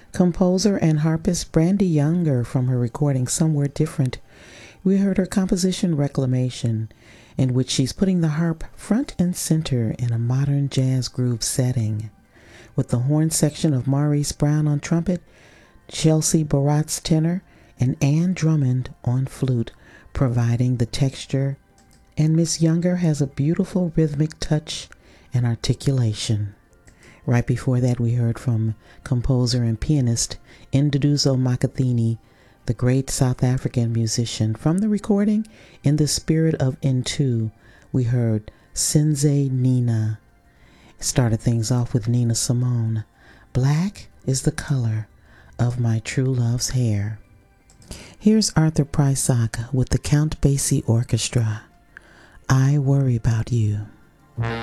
Composer and harpist Brandy Younger from her recording Somewhere Different. We heard her composition Reclamation, in which she's putting the harp front and center in a modern jazz groove setting, with the horn section of Maurice Brown on trumpet, Chelsea Baratz tenor, and Ann Drummond on flute, providing the texture, and Miss Younger has a beautiful rhythmic touch and articulation. Right before that, we heard from composer and pianist Nduduzo Makathini, the great South African musician. From the recording In the Spirit of Into, we heard Senze Nina. Started things off with Nina Simone. Black is the color of my true love's hair. Here's Arthur Prysock with the Count Basie Orchestra. I Worry About You.